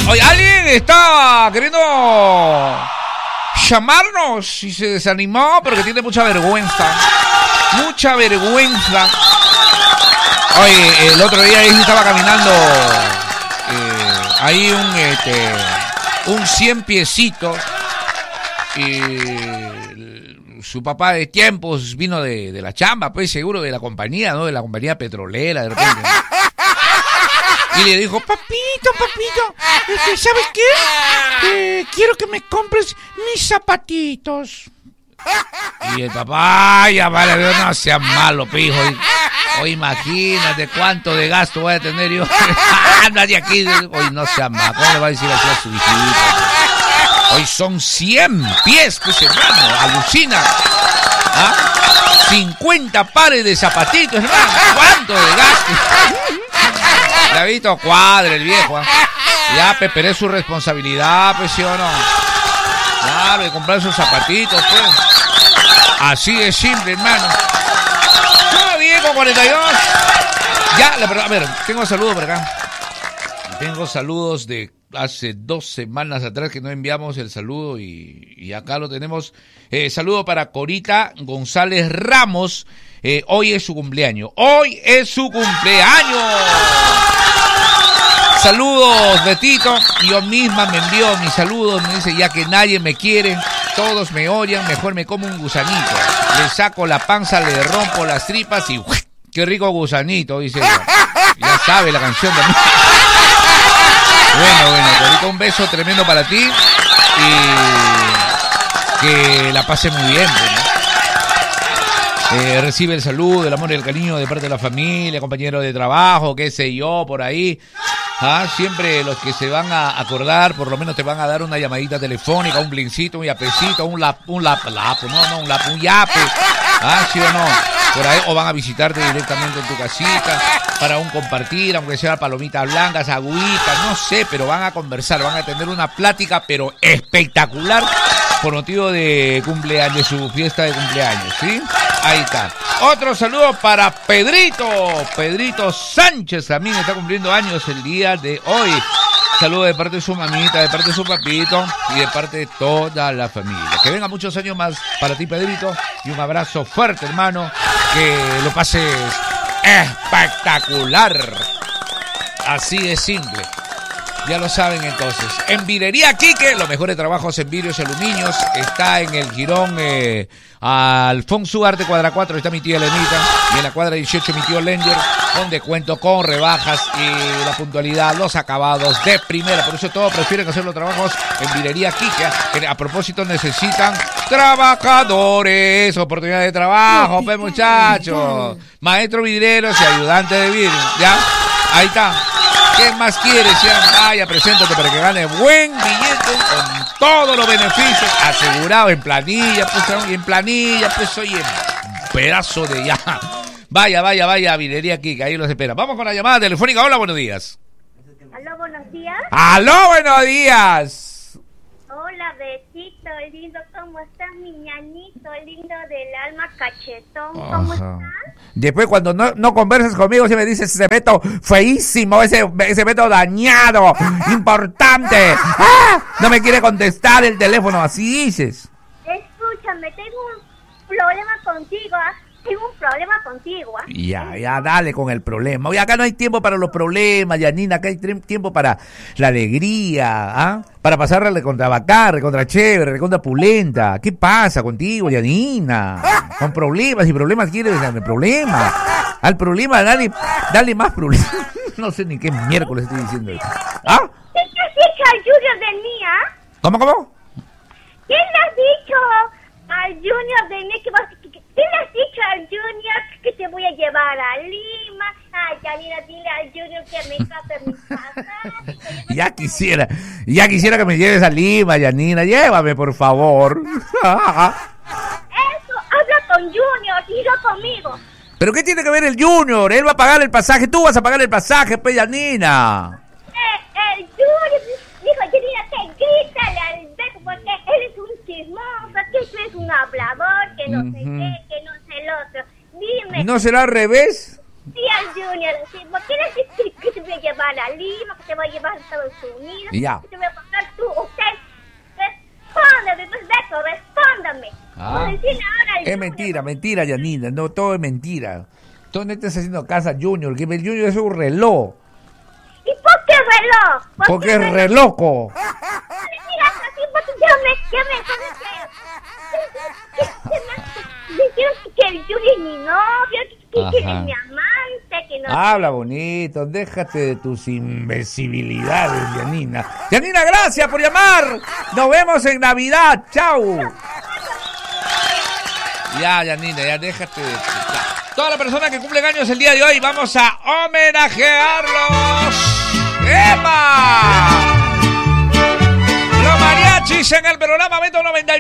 Oye, alguien está queriendo llamarnos y se desanimó porque tiene mucha vergüenza. Mucha vergüenza. Oye, el otro día él estaba caminando ahí un 100 piecitos y su papá de tiempos vino de la chamba, pues seguro de la compañía, ¿no? De la compañía petrolera, de repente. Y le dijo, papito, ¿sabes qué? Quiero que me compres mis zapatitos. Y el papá, ya vale, no seas malo, pijo. Hoy imagínate cuánto de gasto voy a tener yo. Nadie aquí. Hoy no seas malo. ¿Cómo le va a decir así a su hijito? Hoy son 100 pies, pues hermano, alucina. ¿Ah? 50 pares de zapatitos, hermano. ¿Cuánto de gasto? Le ha visto cuadre el viejo. Ya, pero es su responsabilidad, pues, ¿sí o no? Claro, de comprar sus zapatitos, pues. Así de simple, hermano. Todo bien con 42. Ya, a ver, tengo saludos por acá. Tengo saludos de hace 2 semanas atrás que no enviamos el saludo y acá lo tenemos. Saludo para Corita González Ramos. Hoy es su cumpleaños. ¡Hoy es su cumpleaños! Saludos, Betito. Yo misma me envió mis saludos. Me dice, ya que nadie me quiere, todos me odian, mejor me como un gusanito. Le saco la panza, le rompo las tripas y ¡uy! ¡Qué rico gusanito! Dice ella. Ya sabe la canción de mí. Bueno, Corita, un beso tremendo para ti. Y que la pase muy bien, ¿no? Recibe el saludo, el amor y el cariño de parte de la familia, compañeros de trabajo, qué sé yo, por ahí. Siempre los que se van a acordar, por lo menos te van a dar una llamadita telefónica, un blincito, un yapecito, un yape. ¿Sí o no? Por ahí, o van a visitarte directamente en tu casita para un compartir, aunque sea palomitas blancas, agüitas, no sé, pero van a conversar, van a tener una plática, pero espectacular, por motivo de cumpleaños, de su fiesta de cumpleaños, ¿sí? Ahí está. Otro saludo para Pedrito Sánchez, también está cumpliendo años el día de hoy. Saludo de parte de su mamita, de parte de su papito y de parte de toda la familia. Que venga muchos años más para ti, Pedrito, y un abrazo fuerte, hermano. Que lo pases espectacular. Así de simple. Ya lo saben entonces. En Vidrería Quique, los mejores trabajos en vidrios y aluminios. Está en el jirón Alfonso Ugarte, cuadra 4, está mi tía Elenita. Y en la cuadra 18 mi tío Lender, donde cuento con rebajas y la puntualidad, los acabados de primera. Por eso todos prefieren hacer los trabajos en Vidrería Quique. Que a propósito necesitan trabajadores, oportunidad de trabajo, pues muchachos. Maestro vidrieros y ayudante de vidrio. ¿Ya? Ahí está. ¿Qué más quieres? Ya vaya, preséntate para que gane buen billete con todos los beneficios asegurados en planilla, pues oye, pedazo de ya. Vaya, Vidrería aquí, que ahí los espera. Vamos con la llamada telefónica. Hola, buenos días. Aló, buenos días. Aló, buenos días. Hola, besito, lindo, ¿cómo estás, mi ñañito, lindo del alma, cachetón? ¿Cómo estás? Después cuando no conversas conmigo, se me dice ese Beto feísimo, ese Beto dañado, importante. No me quiere contestar el teléfono, así dices. Escúchame, tengo un problema contigo, Ya, dale con el problema. Oye, acá no hay tiempo para los problemas, Yanina, acá hay tiempo para la alegría, para pasarla recontra bacán, recontra chévere, recontra pulenta. ¿Qué pasa contigo, Yanina? Con problemas y problemas quieres darme problemas. Al problema, dale más problemas. No sé ni qué miércoles estoy diciendo. ¿Qué le has dicho al Junior de mí, ¿Cómo? ¿Qué le has dicho al Junior de mí ¿Qué le has dicho al Junior que te voy a llevar a Lima? Ay, Yanina, dile al Junior que me pague mi pasaje. Ya quisiera que me lleves a Lima, Yanina. Llévame, por favor. Eso, habla con Junior y no conmigo. ¿Pero qué tiene que ver el Junior? Él va a pagar el pasaje, tú vas a pagar el pasaje, pues, Yanina. El Junior dijo, Yanina, que grítale al Beto porque él es un chismoso, que tú eres un hablador, que no sé qué, que no sé el otro. Dime. ¿No será al revés? Sí, al Junior, sí. ¿Por qué le dices que te voy a llevar a Lima, que te voy a llevar a Estados Unidos? Ya. Que te voy a pagar tú, usted. Respóndame, pues Beto, respóndame. Ah. Decirle ahora al Es Junior. mentira, Yanina. No, todo es mentira. Tú no estás haciendo caso a Junior, que el Junior es un reloj. ¿Y por qué reloj? Porque es re loco. No le digas así, porque ya me dijeron que el Junior es mi novio, que Ajá. es mi amante, que no... Habla bonito, déjate de tus imbecilidades, Yanina. Yanina, gracias por llamar. Nos vemos en Navidad. Chau. Ya, Yanina, ya déjate de... Ya. Todas las personas que cumplen años el día de hoy, vamos a homenajearlos. ¡Epa! Los mariachis en el programa Beto 99.